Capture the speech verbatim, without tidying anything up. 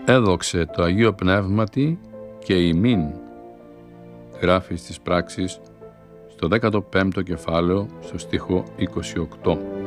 έδοξε το Αγίο Πνεύματι και ημίν, γράφει στις πράξεις στο δέκατο πέμπτο κεφάλαιο στο στίχο είκοσι οκτώ.